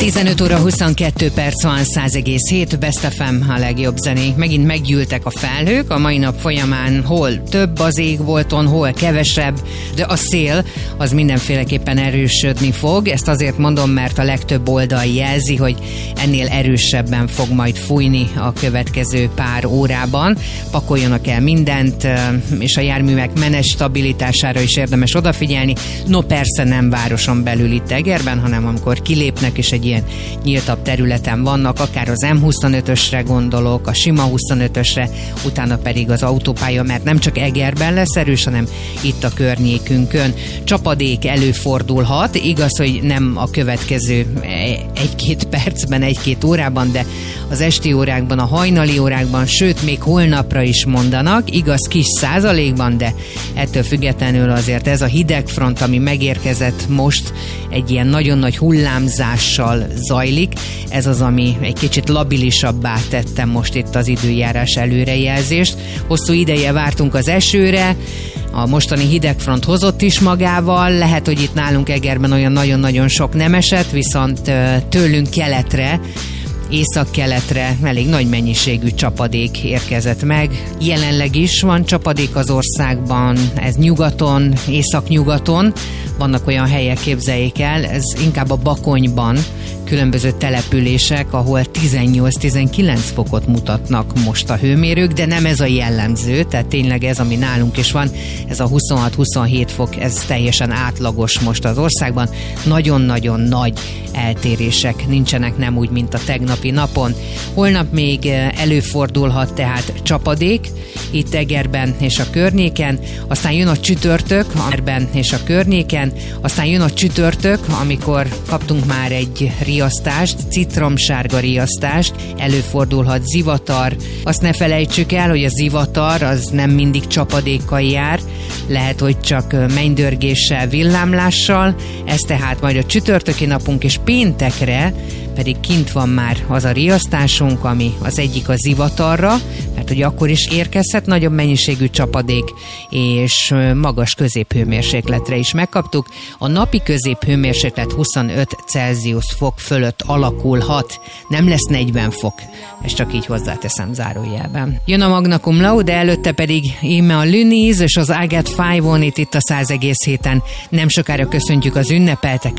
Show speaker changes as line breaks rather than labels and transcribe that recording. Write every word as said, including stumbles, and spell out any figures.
tizenöt óra huszonkettő perc van, száz egész hét Best ef em, a legjobb zenék. Megint meggyűltek a felhők, a mai nap folyamán hol több az égbolton, hol kevesebb, de a szél az mindenféleképpen erősödni fog. Ezt azért mondom, mert a legtöbb oldal jelzi, hogy ennél erősebben fog majd fújni a következő pár órában. Pakoljanak el mindent, és a járművek menet stabilitására is érdemes odafigyelni. No persze nem városon belül itt Egerben, hanem amikor kilépnek és egy ilyen nyíltabb területen vannak, akár az em huszonötösre gondolok, a sima huszonötösre, utána pedig az autópálya, mert nem csak Egerben lesz erős, hanem itt a környékünkön. Csapadék előfordulhat, igaz, hogy nem a következő egy-két percben, egy-két órában, de az esti órákban, a hajnali órákban, sőt, még holnapra is mondanak, igaz, kis százalékban, de ettől függetlenül azért ez a hidegfront, ami megérkezett most, egy ilyen nagyon nagy hullámzással zajlik. Ez az, ami egy kicsit labilisabbá tette most itt az időjárás előrejelzést. Hosszú ideje vártunk az esőre, a mostani hidegfront hozott is magával, lehet, hogy itt nálunk Egerben olyan nagyon-nagyon sok nem esett, viszont tőlünk keletre, észak-keletre elég nagy mennyiségű csapadék érkezett meg. Jelenleg is van csapadék az országban, ez nyugaton, észak-nyugaton, vannak olyan helyek, képzeljék el, ez inkább a Bakonyban, különböző települések, ahol tizennyolc-tizenkilenc fokot mutatnak most a hőmérők, de nem ez a jellemző, tehát tényleg ez, ami nálunk is van, ez a huszonhat-huszonhét fok, ez teljesen átlagos most az országban. Nagyon-nagyon nagy eltérések nincsenek, nem úgy, mint a tegnapi napon. Holnap még előfordulhat tehát csapadék itt Egerben és a környéken, aztán jön a csütörtök, Egerben és a környéken, aztán jön a csütörtök, amikor kaptunk már egy riasztást, citromsárga riasztást, előfordulhat zivatar. Azt ne felejtsük el, hogy a zivatar az nem mindig csapadékkal jár, lehet, hogy csak mennydörgéssel, villámlással, ez tehát majd a csütörtöki napunk, és péntekre pedig kint van már az a riasztásunk, ami az egyik a zivatarra, mert hogy akkor is érkezhet nagyobb mennyiségű csapadék, és magas középhőmérsékletre is megkaptuk. A napi középhőmérséklet huszonöt Celsius fok fölött alakulhat, nem lesz negyven fok. Ezt csak így hozzáteszem zárójelben. Jön a Magna Cum Laude, előtte pedig íme a Luniz és az I Got Five On It itt a száz egész héten. Nem sokára köszöntjük az ünnepelteket.